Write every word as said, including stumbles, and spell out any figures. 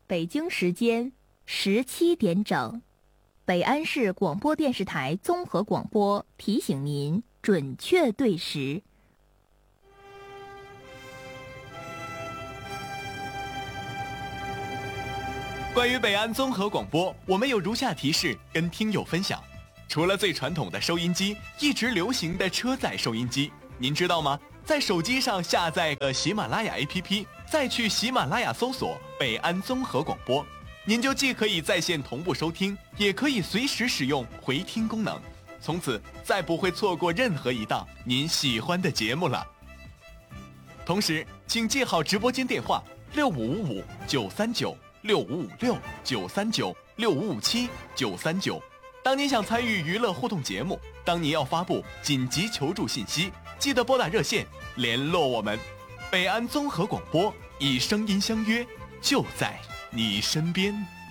北京时间十七点整，北安市广播电视台综合广播提醒您准确对时。 关于北安综合广播，我们有如下提示跟听友分享：除了最传统的收音机，一直流行的车载收音机，您知道吗？在手机上下载个喜马拉雅 A P P， 再去喜马拉雅搜索北安综合广播，您就既可以在线同步收听，也可以随时使用回听功能，从此再不会错过任何一档您喜欢的节目了。同时，请记好直播间电话六五五五九三九。六五五六九三九六五五七九三九，当您想参与娱乐互动节目，当您要发布紧急求助信息，记得拨打热线联络我们。北安综合广播，以声音相约，就在你身边。